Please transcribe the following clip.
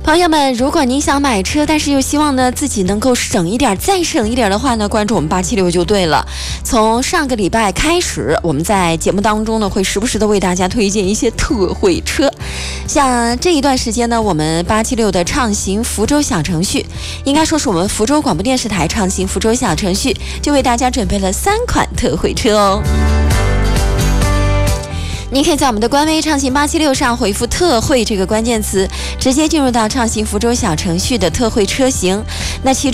朋友们，如果您想买车，但是又希望呢自己能够省一点再省一点的话呢，关注我们876就对了。从上个礼拜开始，我们在节目当中呢会时不时的为大家推荐一些特惠车。像这一段时间呢，我们876的畅行福州小程序，应该说是我们福州广播电视台畅行福州小程序，就为大家准备了3款特惠车哦。您可以在我们的官微畅行876上回复特惠这个关键词，直接进入到畅行福州小程序的特惠车型。那其